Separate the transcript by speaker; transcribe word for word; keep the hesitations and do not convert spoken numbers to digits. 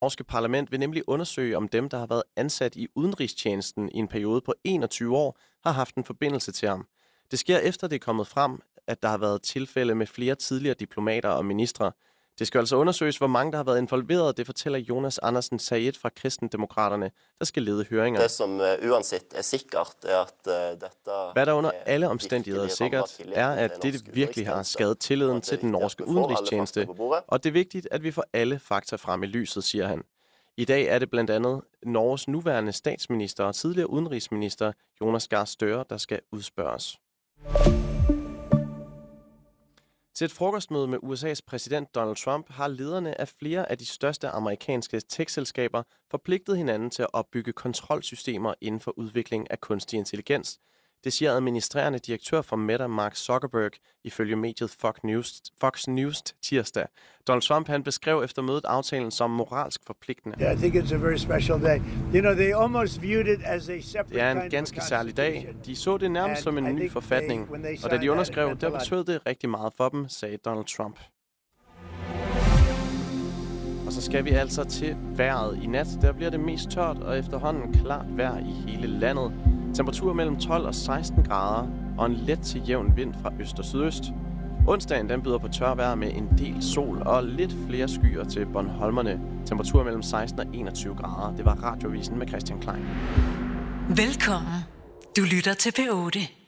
Speaker 1: norske parlament vil nemlig undersøge, om dem, der har været ansat i udenrigstjenesten i en periode på enogtyve år, har haft en forbindelse til ham. Det sker efter det er kommet frem, at der har været tilfælde med flere tidligere diplomater og ministre. Det skal altså undersøges, hvor mange der har været involveret. Det fortæller Jonas Andersen Sayed fra Kristendemokraterne, der skal lede høringer.
Speaker 2: Det som uansett er sikkert, er at uh, dette...
Speaker 1: Hvad der under alle omstændigheder er sikkert, er, at dette virkelig har skadet tilliden til den norske udenrigstjeneste, og det er vigtigt, at vi får alle fakta frem i lyset, siger han. I dag er det blandt andet Norges nuværende statsminister og tidligere udenrigsminister Jonas Gahr Støre, der skal udspørges. Til et frokostmøde med U S A's præsident Donald Trump har lederne af flere af de største amerikanske tech-selskaber forpligtet hinanden til at opbygge kontrolsystemer inden for udvikling af kunstig intelligens. Det siger administrerende direktør for Meta, Mark Zuckerberg, ifølge mediet Fox News, Fox News tirsdag. Donald Trump han beskrev efter mødet aftalen som moralsk forpligtende.
Speaker 3: Yeah, I think it's a very special day. You know, they almost viewed it as a separate.
Speaker 1: Det er en ganske særlig dag. De så det nærmest som en ny forfatning, og da de underskrev, der betød det rigtig meget for dem, sagde Donald Trump. Og så skal vi altså til vejret. I nat der bliver det mest tørt og efterhånden klart vejr i hele landet. Temperatur mellem tolv og seksten grader og en let til jævn vind fra øst og sydøst. Onsdagen den byder på tørvejr med en del sol og lidt flere skyer til Bornholmerne. Temperatur mellem seksten og enogtyve grader. Det var Radiovisen med Christian Klein.
Speaker 4: Velkommen. Du lytter til P otte.